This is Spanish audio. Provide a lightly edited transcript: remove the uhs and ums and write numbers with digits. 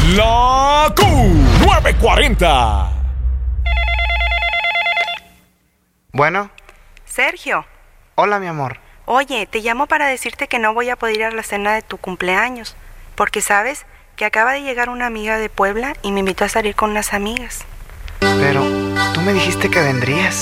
La Q940. Bueno. Sergio. Hola, mi amor. Oye, te llamo para decirte que no voy a poder ir a la cena de tu cumpleaños, porque sabes que acaba de llegar una amiga de Puebla y me invitó a salir con unas amigas. Pero tú me dijiste que vendrías.